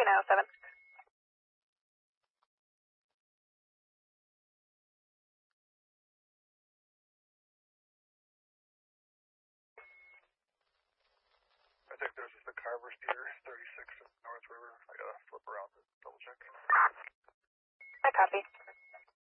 Copy 907. I think there's just a Carver's here, 36 North River. I gotta flip around and double check. I copy.